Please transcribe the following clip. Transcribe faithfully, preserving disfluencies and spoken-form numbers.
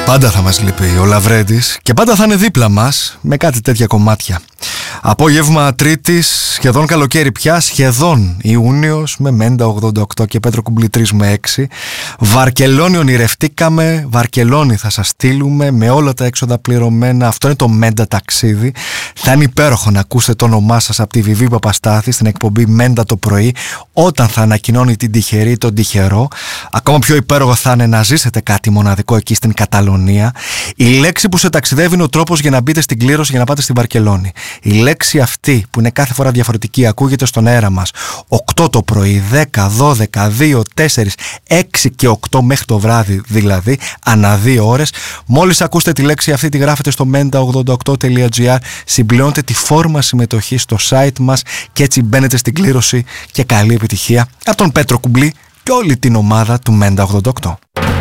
Πάντα θα μας λείπει ο Λαβρέντης και πάντα θα είναι δίπλα μας με κάτι τέτοια κομμάτια. Απόγευμα Τρίτης, σχεδόν καλοκαίρι πια, σχεδόν Ιούνιος με Μέντα ογδόντα οκτώ και Πέτρο Κουμπλή τρία με έξι. Βαρκελόνη ονειρευτήκαμε, Βαρκελόνη θα σας στείλουμε με όλα τα έξοδα πληρωμένα. Αυτό είναι το Μέντα ταξίδι. Θα είναι υπέροχο να ακούσετε το όνομά σας από τη Βιβί Παπαστάθη στην εκπομπή Μέντα το πρωί, όταν θα ανακοινώνει την τυχερή τον τυχερό. Ακόμα πιο υπέροχο θα είναι να ζήσετε κάτι μοναδικό εκεί στην Καταλωνία. Η λέξη που σε ταξιδεύει είναι ο τρόπος για να μπείτε στην κλήρωση για να πάτε στην Βαρκελόνη. Η λέξη αυτή που είναι κάθε φορά διαφορετική ακούγεται στον αέρα μας οκτώ το πρωί, δέκα, δώδεκα, δύο, τέσσερα, έξι και οκτώ μέχρι το βράδυ, δηλαδή ανά δύο ώρες. Μόλις ακούσετε τη λέξη αυτή, τη γράφετε στο μέντα ογδόντα οκτώ τελεία τζι άρ, συμπληρώνετε τη φόρμα συμμετοχή στο site μας και έτσι μπαίνετε στην κλήρωση. Και καλή επιτυχία από τον Πέτρο Κουμπλή και όλη την ομάδα του Μέντα ογδόντα οκτώ.